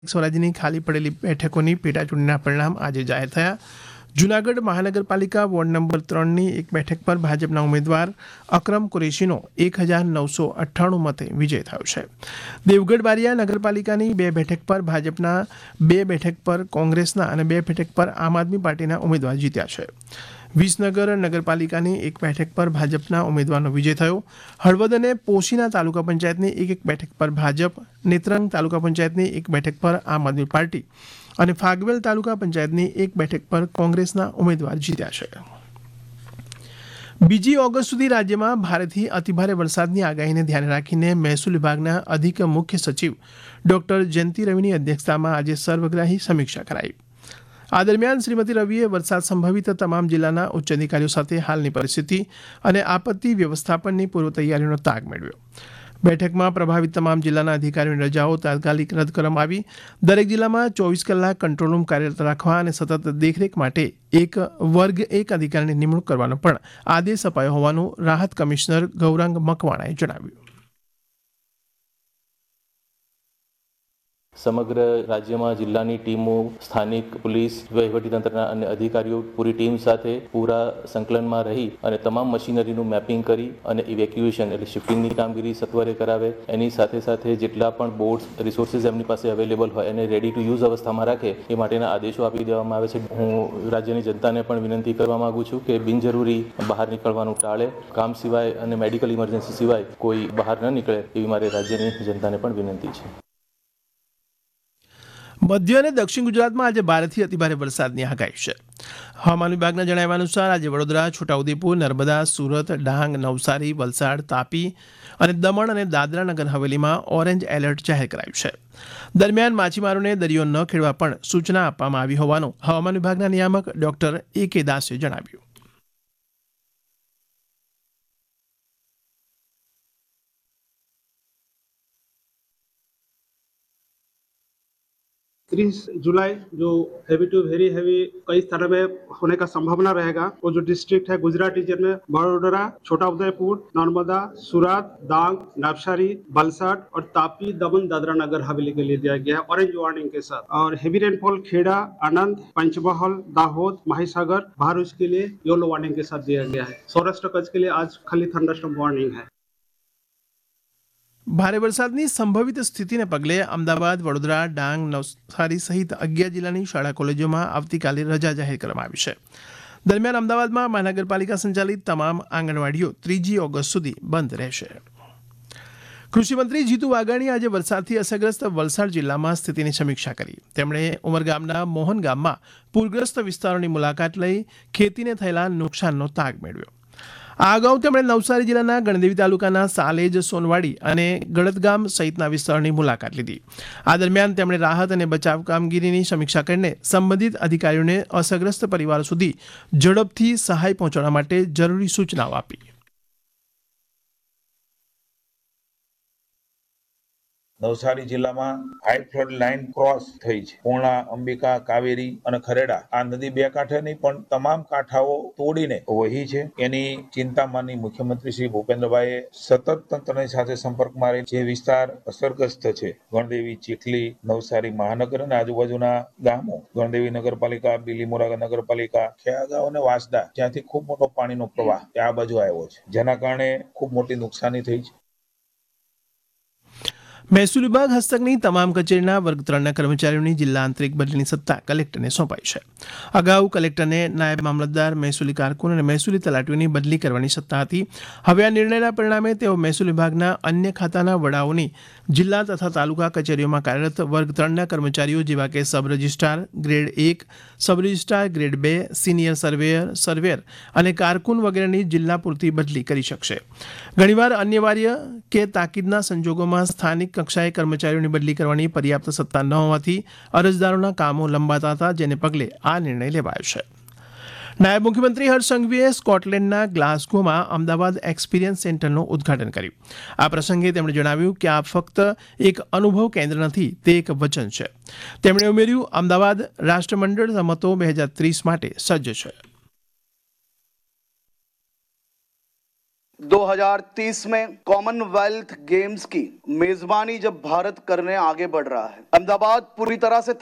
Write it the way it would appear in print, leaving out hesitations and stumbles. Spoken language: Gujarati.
સ્વરાજ્યની ખાલી પડેલી બેઠકોની પેટાચૂંટણીના પરિણામ આજે જાહેર થયા. જૂનાગઢ મહાનગરપાલિકા વોર્ડ નંબર 3ની એક બેઠક પર ભાજપના ઉમેદવાર અકરમ કુરેશીનો 1998 મતે વિજય થયો છે. દેવગઢ બારિયા નગરપાલિકાની 2 બેઠક પર ભાજપના, 2 બેઠક પર કોંગ્રેસના અને 2 બેઠક પર આમ આદમી પાર્ટીના ઉમેદવાર જીત્યા છે. વિસનગર નગરપાલિકાની 1 બેઠક પર ભાજપના ઉમેદવારનો વિજય થયો. હળવદ અને પોશીના તાલુકા પંચાયતની 1 બેઠક પર ભાજપ, નેત્રંગ તાલુકા પંચાયતની 1 બેઠક પર આમ આદમી પાર્ટી અને ફાગવેલ તાલુકા પંચાયતની 1 બેઠક પર કોંગ્રેસના ઉમેદવાર જીત્યા છે. 2 ઓગસ્ટ સુધી રાજ્યમાં ભારેથી અતિભારે વરસાદની આગાહીને ધ્યાને રાખીને મહેસૂલ વિભાગના અધિક મુખ્ય સચિવ ડોક્ટર જયંતિ રવિની અધ્યક્ષતામાં આજે સર્વગ્રાહી સમીક્ષા કરાઈ. આ દરમિયાન શ્રીમતી રવિએ વરસાદ સંભવિત તમામ જિલ્લાના ઉચ્ચ અધિકારીઓ સાથે હાલની પરિસ્થિતિ અને આપત્તિ વ્યવસ્થાપનની પૂર્વ તૈયારીનો તાગ મેળવ્યો. બેઠકમાં પ્રભાવિત તમામ જિલ્લાના અધિકારીઓની રજાઓ તાત્કાલિક રદ કરવામાં આવી. દરેક જિલ્લામાં 24 કલાક કંટ્રોલ રૂમ કાર્યરત રાખવા અને સતત દેખરેખ માટે એક વર્ગ 1 અધિકારીની નિમણૂક કરવાનો પણ આદેશ અપાયો હોવાનું રાહત કમિશનર ગૌરાંગ મકવાણાએ જણાવ્યું. સમગ્ર રાજ્યમાં જિલ્લાની ટીમો, સ્થાનિક પોલીસ, વહીવટીતંત્રના અને અધિકારીઓ પૂરી ટીમ સાથે પૂરા સંકલનમાં રહી અને તમામ મશીનરીનું મેપિંગ કરી અને ઇવેક્યુએશન એટલે શિફ્ટિંગની કામગીરી સત્વરે કરાવે. એની સાથે સાથે જેટલા પણ બોટ્સ, રિસોર્સિસ એમની પાસે અવેલેબલ હોય એને રેડી ટુ યુઝ અવસ્થામાં રાખે એ માટેના આદેશો આપી દેવામાં આવે છે. હું રાજ્યની જનતાને પણ વિનંતી કરવા માંગુ છું કે બિનજરૂરી બહાર નીકળવાનું ટાળે. કામ સિવાય અને મેડિકલ ઇમરજન્સી સિવાય કોઈ બહાર ન નીકળે એવી મારી રાજ્યની જનતાને પણ વિનંતી છે. મધ્ય અને દક્ષિણ ગુજરાતમાં આજે ભારેથી અતિભારે વરસાદની આગાહી છે. હવામાન વિભાગના જણાવ્યા અનુસાર આજે વડોદરા, છોટાઉદેપુર, નર્મદા, સુરત, ડાંગ, નવસારી, વલસાડ, તાપી અને દમણ અને દાદરા નગર હવેલીમાં ઓરેન્જ એલર્ટ જાહેર કરાયું છે. દરમિયાન માછીમારોને દરિયો ન ખેડવા પણ સૂચના આપવામાં આવી હોવાનું હવામાન વિભાગના નિયામક ડોક્ટર A.K. દાસે જણાવ્યું. जुलाई जो हैवी टू वेरी हैवी कई स्थानों में होने का संभावना रहेगा. वो जो डिस्ट्रिक्ट है गुजरात रीजन में बड़ोदरा, छोटा उदयपुर, नर्मदा, सूरत, डांग, नवसारी, वलसाड और तापी, दमन, दादरा नगर हवेली के लिए दिया गया है ऑरेंज वार्निंग के साथ. और हेवी रेनफॉल खेड़ा, आनंद, पंचमहल, दाहोद, माहिसागर, भरूच के लिए येलो वार्निंग के साथ दिया गया है. सौराष्ट्र कच्छ के लिए आज खाली थंडरस्टॉर्म वार्निंग है. ભારે વરસાદની સંભવિત સ્થિતિને પગલે અમદાવાદ, વડોદરા, ડાંગ, નવસારી સહિત 11 જિલ્લાની શાળા કોલેજોમાં આવતીકાલે રજા જાહેર કરવામાં આવી છે. દરમિયાન અમદાવાદમાં મહાનગરપાલિકા સંચાલિત તમામ આંગણવાડીઓ 3 ઓગસ્ટ સુધી બંધ રહેશે. કૃષિમંત્રી જીતુ વાઘાણીએ આજે વરસાદથી અસરગ્રસ્ત વલસાડ જિલ્લામાં સ્થિતિની સમીક્ષા કરી. તેમણે ઉમરગામના મોહન ગામમાં પૂરગ્રસ્ત વિસ્તારોની મુલાકાત લઈ ખેતીને થયેલા નુકસાનનો તાગ મેળવ્યો. આ અગાઉ તેમણે નવસારી જિલ્લાના ગણદેવી તાલુકાના સાલેજ, સોનવાડી અને ગળદગામ સહિતના વિસ્તારોની મુલાકાત લીધી. આ દરમિયાન તેમણે રાહત અને બચાવ કામગીરીની સમીક્ષા કરીને સંબંધિત અધિકારીઓને અસરગ્રસ્ત પરિવારો સુધી ઝડપથી સહાય પહોંચાડવા માટે જરૂરી સૂચનાઓ આપી. નવસારી જિલ્લામાં હાઈ ફ્લડ લાઇન ક્રોસ થઈ છે. પૂર્ણા, અંબિકા, કાવેરી અને ખરેડા આ નદી 2 કાંઠે નહીં પણ તમામ કાંઠાઓ તોડીને વહી છે. એની ચિંતા માની મુખ્યમંત્રી શ્રી ભૂપેન્દ્રભાઈએ સતત તંત્રની સાથે સંપર્કમાં રહી જે વિસ્તાર અસરગ્રસ્ત છે ગણદેવી, ચીખલી, નવસારી મહાનગર અને આજુબાજુના ગામો, ગણદેવી નગરપાલિકા, બિલીમોરા નગરપાલિકા, ખેયાગાંવ અને વાસદા જ્યાંથી ખૂબ મોટો પાણીનો પ્રવાહ આ બાજુ આવ્યો છે જેના કારણે ખૂબ મોટી નુકસાની થઈ છે. મહેસૂલ વિભાગ હસ્તકની તમામ કચેરીના વર્ગ 3ના કર્મચારીઓની જિલ્લા આંતરિક બદલીની સત્તા કલેક્ટરને સોંપાઈ છે. અગાઉ કલેક્ટરને નાયબ મામલતદાર, મહેસૂલી કારકુન અને મહેસૂલી તલાટીઓની બદલી કરવાની સત્તા હતી. હવે આ નિર્ણયના પરિણામે તેઓ મહેસૂલ વિભાગના અન્ય ખાતાના વડાઓની જિલ્લા તથા તાલુકા કચેરીઓમાં કાર્યરત વર્ગ 3ના કર્મચારીઓ જેવા કે sub registrar grade 1, sub registrar grade 2, senior surveyor અને કારકુન વગેરેની જિલ્લા પૂરતી બદલી કરી શકશે. ઘણીવાર અનિવાર્ય કે તાકીદના સંજોગોમાં સ્થાનિક કક્ષાએ કર્મચારીઓની બદલી કરવાની પર્યાપ્ત સત્તા ન હોવાથી અરજદારોના કામો લંબાતા હતા, જેને પગલે આ નિર્ણય લેવાયો છે. નાયબ મુખ્યમંત્રી હર્ષ સંઘવીએ સ્કોટલેન્ડના ગ્લાસગોમાં અમદાવાદ એક્સપિરિયન્સ સેન્ટરનું ઉદ્ઘાટન કર્યું. આ પ્રસંગે તેમણે જણાવ્યું કે આ ફક્ત એક અનુભવ કેન્દ્ર નથી, તે એક વચન છે. તેમણે ઉમેર્યું, અમદાવાદ રાષ્ટ્રમંડળ રમતો 2030 માટે સજ્જ છે. 2030 में कॉमनवेल्थ गेम्स की मेजबानी जब भारत करने आगे बढ़ रहा है, अहमदाबाद पूरी तरह से